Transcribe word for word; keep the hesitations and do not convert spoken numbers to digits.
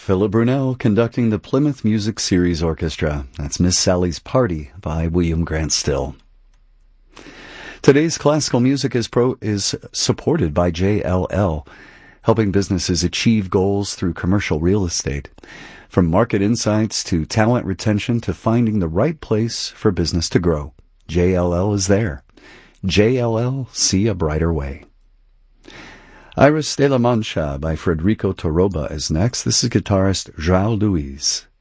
Philip Brunel conducting the Plymouth Music Series Orchestra. That's Miss Sally's Party by William Grant Still. Today's classical music is pro is supported by J L L, helping businesses achieve goals through commercial real estate. From market insights to talent retention to finding the right place for business to grow, J L L is there. J L L, see a brighter way. Iris de la Mancha by Federico Toroba is next. This is guitarist João Luiz.